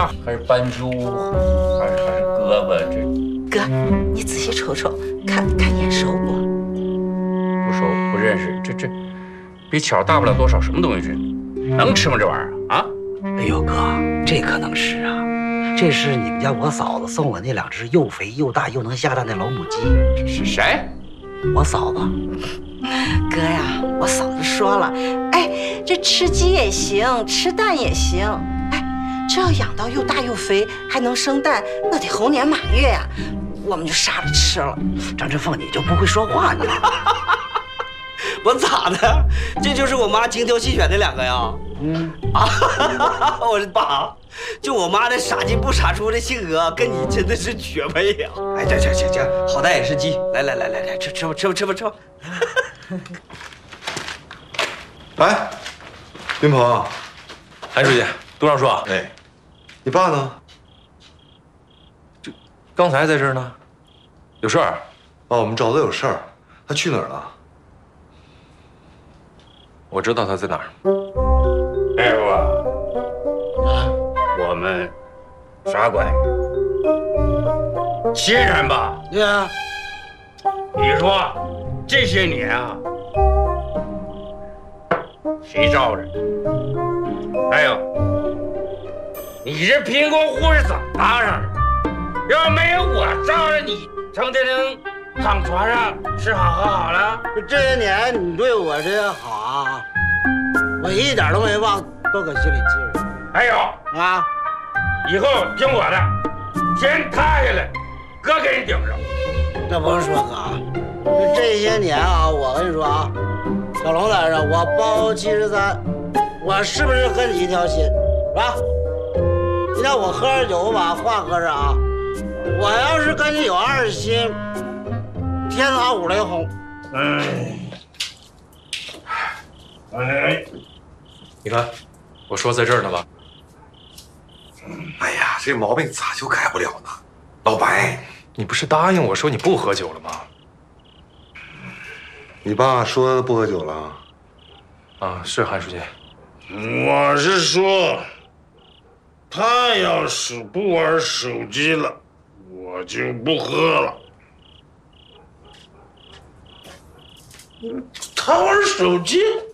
还是斑鸠，还是胳膊？这哥，你仔细瞅瞅，看眼熟不？ 不熟，不认识。这比巧大不了多少，什么东西这？能吃吗？这玩意儿啊？ 哎呦哥，这可能吃啊！这是你们家我嫂子送我那2只又肥又大又能下蛋的老母鸡。 是谁？ 我嫂子。 哥呀，我嫂子说了，哎，这吃鸡也行，吃蛋也行，哎，这要养到又大又肥，还能生蛋，那得猴年马月呀，我们就杀了吃了。 张振凤，你就不会说话呢？ 我咋的？这就是我妈精挑细选的2个呀？我说爸，就我妈那傻进不傻出的性格，跟你真的是绝配呀！哎，这，好歹也是鸡，来，吃吧。 来，云鹏， 韩书记，杜尚书， 哎，你爸呢？ 刚才在这儿呢，有事儿？ 哦，我们找他有事儿，他去哪儿了？ 我知道他在哪儿。 大夫啊，我们啥关系？亲人吧？ 对啊。 你说这些年啊，谁罩着你？还有，你这贫困户是怎么当上的？要没有我罩着你，成天能躺床上吃好喝好了？ 这些年你对我这好啊，我一点都没忘，都搁心里记着。 还有啊， 以后听我的，天塌下来，哥给你顶上。 这不用说哥啊，这些年啊，我跟你说啊，小龙在这，我包73，我是不是跟你一条心，是吧？今天我喝着酒吧，话搁这啊，我要是跟你有2心，天打5雷轰。 你看，我说在这儿呢吧？ 哎呀，这毛病咋就改不了呢？老白， 你不是答应我说你不喝酒了吗？ 你爸说不喝酒了？ 啊，是韩书记。 我是说，他要是不玩手机了，我就不喝了。他玩手机？